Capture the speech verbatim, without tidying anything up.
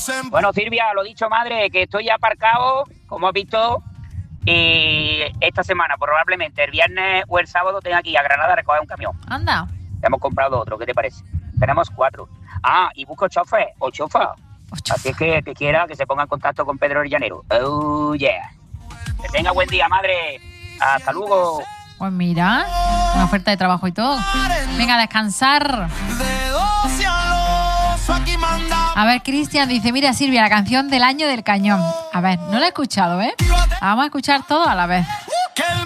Bueno, Silvia, lo dicho, madre, que estoy ya aparcado, como has visto, y esta semana, probablemente el viernes o el sábado, tengo aquí a Granada a recoger un camión. Anda. Ya hemos comprado otro, ¿qué te parece? Tenemos cuatro. Ah, y busco chofer o chofa. Así es que que quiera que se ponga en contacto con Pedro el Llanero. Oh, yeah. Que tenga buen día, madre. Hasta luego. Pues mira, una oferta de trabajo y todo. Venga, a descansar. A ver, Cristian dice, mira, Silvia, la canción del año del cañón. A ver, no la he escuchado, ¿eh? Vamos a escuchar todo a la vez.